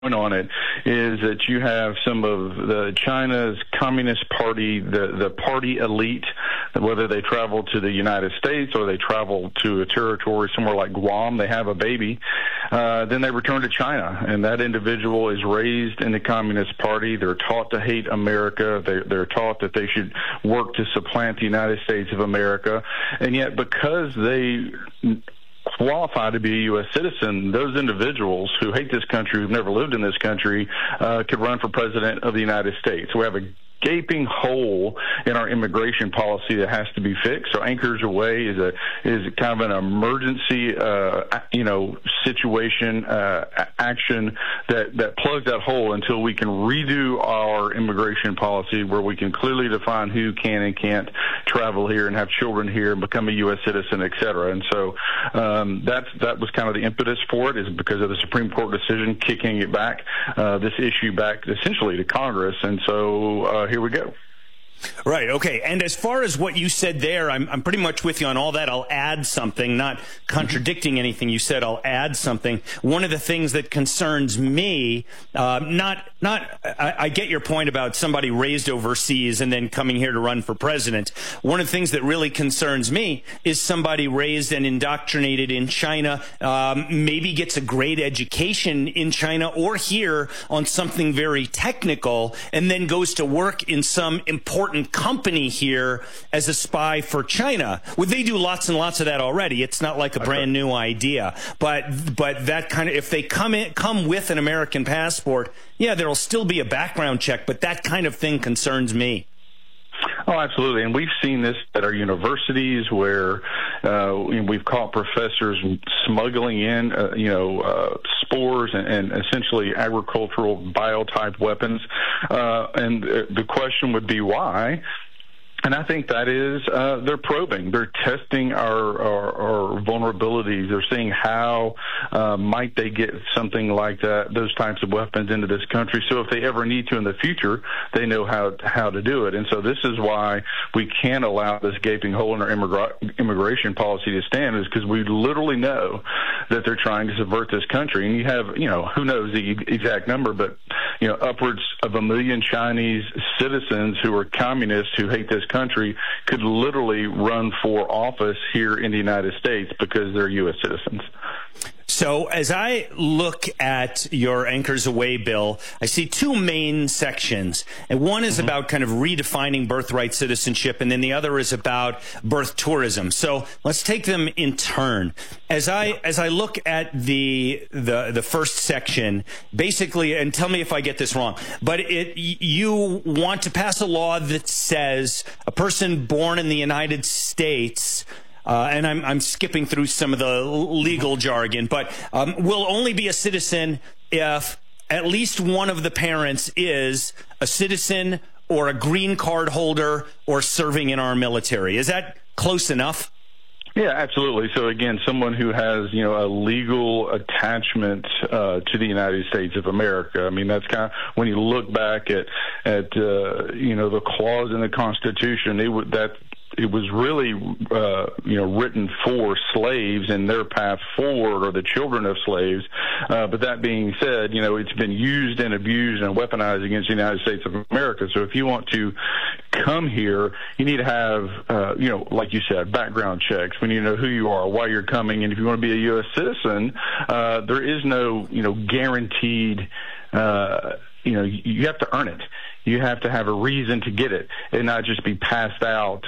on it is that you have some of the China's Communist Party, the party elite, whether they travel to the United States or they travel to a territory somewhere like Guam, they have a baby, then they return to China, and that individual is raised in the Communist Party. They're taught to hate America. They're taught that they should work to supplant the United States of America, and yet because they qualify to be a U.S. citizen, those individuals who hate this country, who've never lived in this country, could run for president of the United States. We have a gaping hole in our immigration policy that has to be fixed. So Anchors Away is kind of an emergency, situation, action that plugs that hole until we can redo our immigration policy, where we can clearly define who can and can't travel here and have children here and become a U.S. citizen, et cetera. And so that was kind of the impetus for it, is because of the Supreme Court decision kicking it back, this issue back essentially to Congress. And so here we go. Right. Okay. And as far as what you said there, I'm pretty much with you on all that. I'll add something, not contradicting anything you said. I'll add something. One of the things that concerns me, I get your point about somebody raised overseas and then coming here to run for president. One of the things that really concerns me is somebody raised and indoctrinated in China, maybe gets a great education in China or here on something very technical, and then goes to work in some important company here as a spy for China. Well, they do lots and lots of that already. It's not like a brand new idea, but that kind of, if they come with an American passport, yeah, there'll still be a background check, but that kind of thing concerns me. Oh, absolutely. And we've seen this at our universities where we've caught professors smuggling in, spores and essentially agricultural biotype weapons. And the question would be why? And I think that is they're probing. They're testing our vulnerabilities. They're seeing how might they get something like that, those types of weapons into this country. So if they ever need to in the future, they know how to do it. And so this is why we can't allow this gaping hole in our immigration policy to stand, is because we literally know that they're trying to subvert this country. And you have, who knows the exact number, but upwards of 1 million Chinese citizens who are communists who hate this country could literally run for office here in the United States because they're U.S. citizens. So as I look at your Anchors Away bill, I see two main sections. And one is about kind of redefining birthright citizenship, and then the other is about birth tourism. So let's take them in turn. As I look at the first section, basically, and tell me if I get this wrong, but you want to pass a law that says a person born in the United States, and I'm skipping through some of the legal jargon, but will only be a citizen if at least one of the parents is a citizen or a green card holder or serving in our military. Is that close enough? Yeah, absolutely. So again, someone who has, a legal attachment to the United States of America. I mean, that's kind of, when you look back at the clause in the Constitution, it was really, written for slaves and their path forward, or the children of slaves. But that being said, it's been used and abused and weaponized against the United States of America. So if you want to come here, you need to have, like you said, background checks. We need to know who you are, why you're coming. And if you want to be a U.S. citizen, there is no, guaranteed, you have to earn it. You have to have a reason to get it and not just be passed out,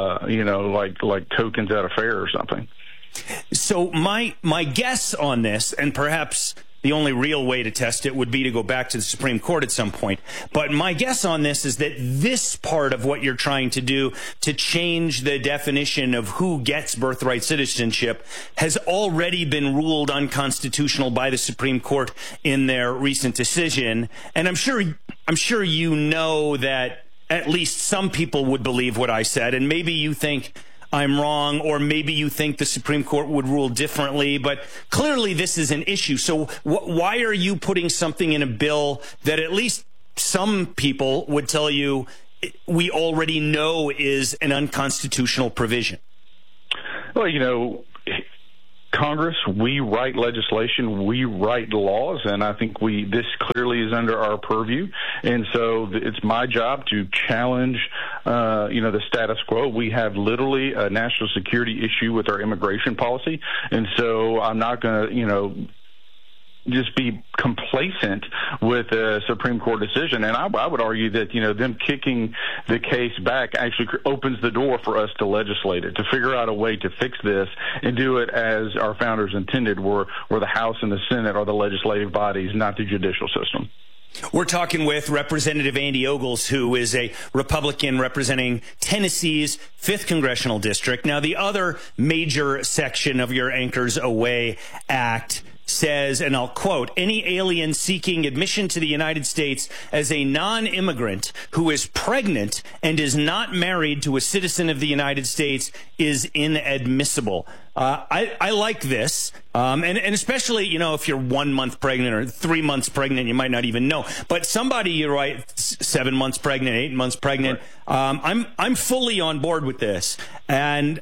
like tokens at a fair or something. So my guess on this, and perhaps the only real way to test it would be to go back to the Supreme Court at some point. But my guess on this is that this part of what you're trying to do to change the definition of who gets birthright citizenship has already been ruled unconstitutional by the Supreme Court in their recent decision. And I'm sure you know that at least some people would believe what I said, and maybe you think I'm wrong, or maybe you think the Supreme Court would rule differently, but clearly this is an issue. So why are you putting something in a bill that at least some people would tell you we already know is an unconstitutional provision? Well, Congress, we write legislation, we write laws, and I think this clearly is under our purview. And so it's my job to challenge, the status quo. We have literally a national security issue with our immigration policy, and so I'm not going to, just be complacent with a Supreme Court decision. And I would argue that, them kicking the case back actually opens the door for us to legislate it, to figure out a way to fix this and do it as our founders intended, where the House and the Senate are the legislative bodies, not the judicial system. We're talking with Representative Andy Ogles, who is a Republican representing Tennessee's 5th Congressional District. Now, the other major section of your Anchors Away Act says, and I'll quote, any alien seeking admission to the United States as a non-immigrant who is pregnant and is not married to a citizen of the United States is inadmissible. I like this. And especially, if you're 1 month pregnant or 3 months pregnant, you might not even know. But somebody, you're right, 7 months pregnant, 8 months pregnant. Right. I'm fully on board with this. And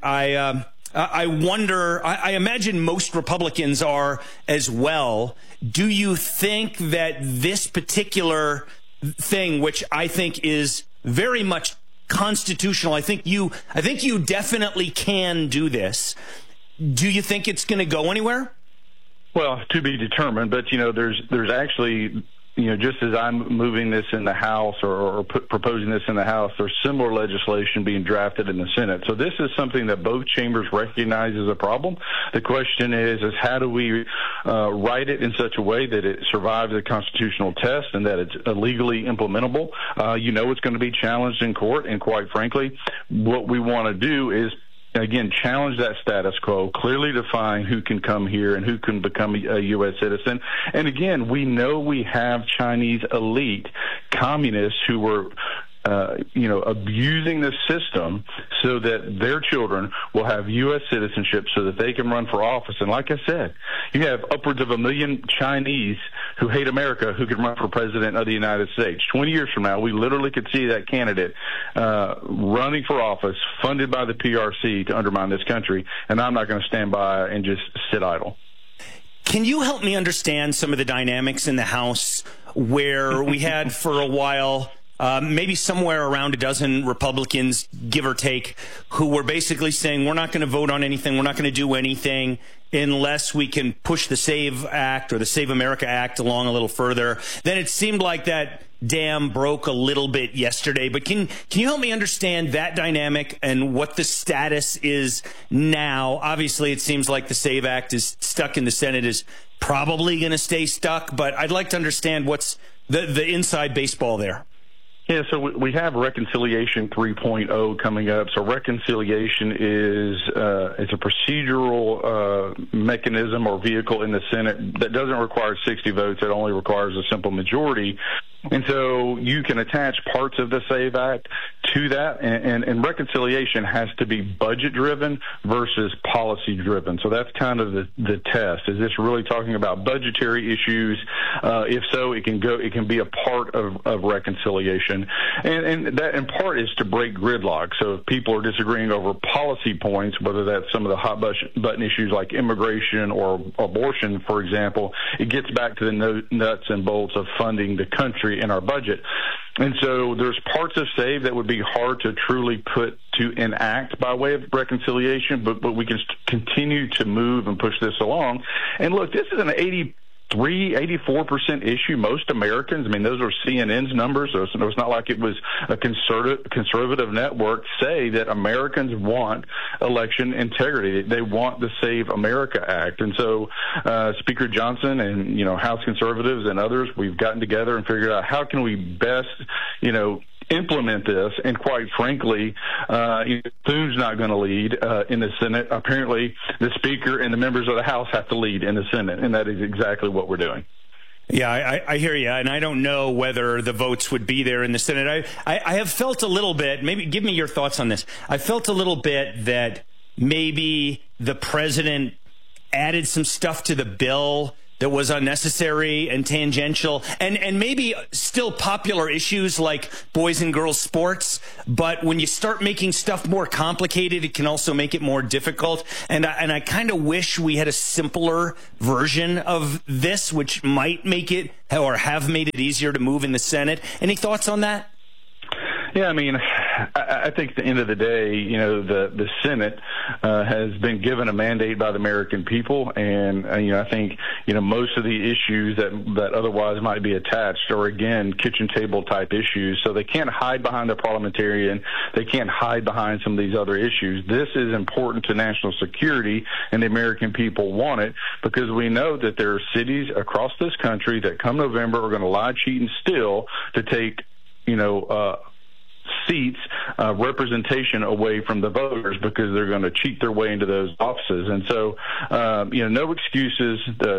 I wonder, I imagine most Republicans are as well. Do you think that this particular thing, which I think is very much constitutional, I think you definitely can do this. Do you think it's going to go anywhere? Well, to be determined, but there's actually, just as I'm moving this in the House or proposing this in the House, there's similar legislation being drafted in the Senate. So this is something that both chambers recognize as a problem. The question is how do we write it in such a way that it survives the constitutional test and that it's legally implementable? It's going to be challenged in court, and quite frankly, what we want to do is, again, challenge that status quo, clearly define who can come here and who can become a U.S. citizen. And again, we know we have Chinese elite communists who were abusing the system so that their children will have U.S. citizenship so that they can run for office. And like I said, you have upwards of 1 million Chinese who hate America who can run for president of the United States. 20 years from now, we literally could see that candidate running for office, funded by the PRC to undermine this country. And I'm not going to stand by and just sit idle. Can you help me understand some of the dynamics in the House where we had for a while maybe somewhere around a dozen Republicans, give or take, who were basically saying, we're not going to vote on anything, we're not going to do anything unless we can push the SAVE Act or the Save America Act along a little further. Then it seemed like that dam broke a little bit yesterday. But can you help me understand that dynamic and what the status is now? Obviously, it seems like the SAVE Act is stuck in the Senate, is probably going to stay stuck. But I'd like to understand what's the inside baseball there. Yeah, so we have Reconciliation 3.0 coming up. So reconciliation is it's a procedural mechanism or vehicle in the Senate that doesn't require 60 votes. It only requires a simple majority. And so you can attach parts of the SAVE Act to that, and reconciliation has to be budget-driven versus policy-driven. So that's kind of the test. Is this really talking about budgetary issues? If so, it can be a part of reconciliation. And that in part is to break gridlock. So if people are disagreeing over policy points, whether that's some of the hot button issues like immigration or abortion, for example, it gets back to the nuts and bolts of funding the country in our budget. And so there's parts of SAVE that would be hard to truly put to enact by way of reconciliation, but we can continue to move and push this along. And look, this is an 84% issue. Most Americans, those are CNN's numbers, so it's not like it was a conservative network, say that Americans want election integrity. They want the Save America Act. And so Speaker Johnson and, House conservatives and others, we've gotten together and figured out how can we best, implement this. And quite frankly, Thune's not going to lead in the Senate. Apparently, the Speaker and the members of the House have to lead in the Senate, and that is exactly what we're doing. Yeah, I hear you, and I don't know whether the votes would be there in the Senate. I have felt a little bit, maybe give me your thoughts on this. I felt a little bit that maybe the president added some stuff to the bill that was unnecessary and tangential, and maybe still popular issues like boys and girls sports. But when you start making stuff more complicated, it can also make it more difficult. And I kind of wish we had a simpler version of this, which might make it or have made it easier to move in the Senate. Any thoughts on that? Yeah, I mean, I think at the end of the day, you know, the Senate has been given a mandate by the American people, and you know, I think, you know, most of the issues that otherwise might be attached are, again, kitchen table type issues. So they can't hide behind the parliamentarian. They can't hide behind some of these other issues. This is important to national security, and the American people want it, because we know that there are cities across this country that come November are going to lie, cheat, and steal to take, you know, seats, representation away from the voters, because they're going to cheat their way into those offices. And so, you know, no excuses.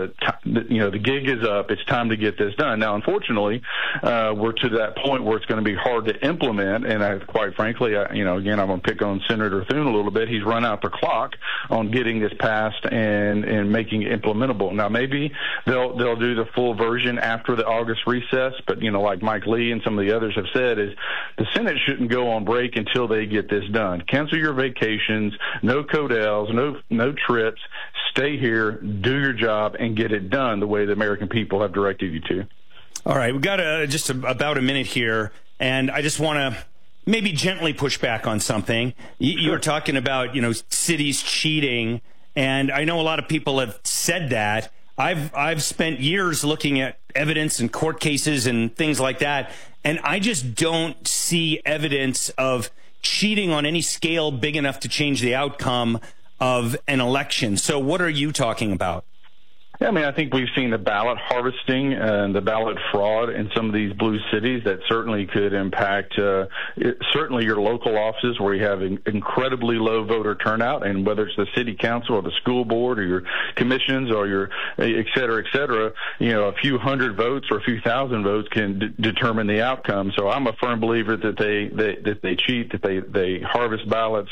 You know, the gig is up. It's time to get this done. Now, unfortunately, we're to that point where it's going to be hard to implement. And quite frankly, you know, again, I'm going to pick on Senator Thune a little bit. He's run out the clock on getting this passed and making it implementable. Now, maybe they'll do the full version after the August recess. But, you know, like Mike Lee and some of the others have said, is the Senate shouldn't go on break until they get this done. Cancel your vacations, no Codels, no trips. Stay here, do your job, and get it done the way the American people have directed you to. All right, we've got just about a minute here, and I just want to maybe gently push back on something. You were talking about, you know, cities cheating, and I know a lot of people have said that. I've spent years looking at evidence and court cases and things like that, and I just don't see evidence of cheating on any scale big enough to change the outcome of an election. So what are you talking about? Yeah, I mean, I think we've seen the ballot harvesting and the ballot fraud in some of these blue cities that certainly could impact certainly your local offices where you have incredibly low voter turnout, and whether it's the city council or the school board or your commissions or your et cetera, you know, a few hundred votes or a few thousand votes can determine the outcome. So I'm a firm believer that they cheat, that they harvest ballots,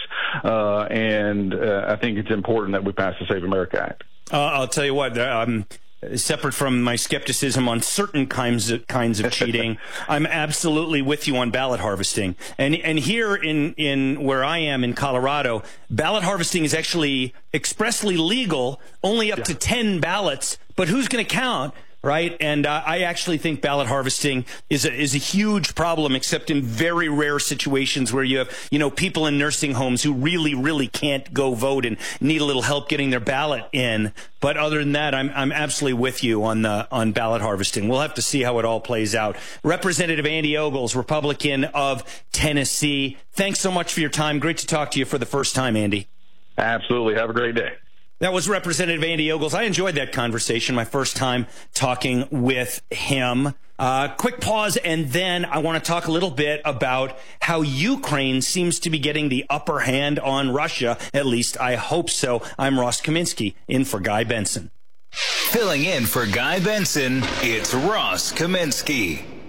and I think it's important that we pass the Save America Act. I'll tell you what, separate from my skepticism on certain kinds of cheating, I'm absolutely with you on ballot harvesting. And here in where I am in Colorado, ballot harvesting is actually expressly legal, only up to 10 ballots. But who's going to count? Right. And I actually think ballot harvesting is a huge problem, except in very rare situations where you have, you know, people in nursing homes who really can't go vote and need a little help getting their ballot in. But other than that, I'm absolutely with you on ballot harvesting. We'll have to see how it all plays out. Representative Andy Ogles, Republican of Tennessee. Thanks so much for your time. Great to talk to you for the first time, Andy. Absolutely. Have a great day. That was Representative Andy Ogles. I enjoyed that conversation, my first time talking with him. Quick pause, and then I want to talk a little bit about how Ukraine seems to be getting the upper hand on Russia. At least I hope so. I'm Ross Kaminsky, in for Guy Benson. Filling in for Guy Benson, it's Ross Kaminsky.